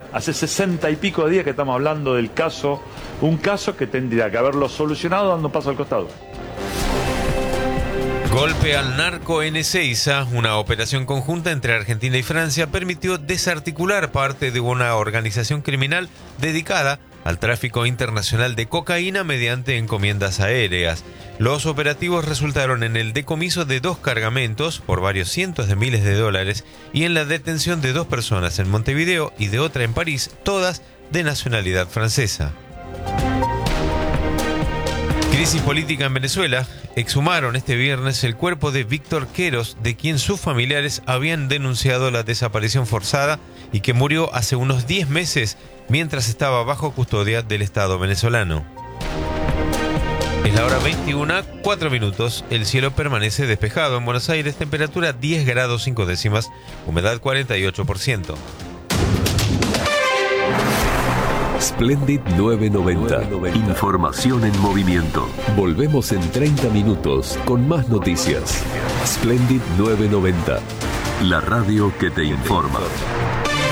Hace 60 y pico de días que estamos hablando del caso, un caso que tendría que haberlo solucionado dando un paso al costado. Golpe al narco en Ezeiza. Una operación conjunta entre Argentina y Francia permitió desarticular parte de una organización criminal dedicada al tráfico internacional de cocaína mediante encomiendas aéreas. Los operativos resultaron en el decomiso de 2 cargamentos por varios cientos de miles de dólares y en la detención de 2 personas en Montevideo y de otra en París, todas de nacionalidad francesa. Crisis política en Venezuela. Exhumaron este viernes el cuerpo de Víctor Queros, de quien sus familiares habían denunciado la desaparición forzada y que murió hace unos 10 meses mientras estaba bajo custodia del Estado venezolano. Es la hora 21, 4 minutos. El cielo permanece despejado en Buenos Aires, temperatura 10 grados 5 décimas, humedad 48%. Splendid 990. Información en movimiento. Volvemos en 30 minutos con más noticias. Splendid 990. La radio que te informa.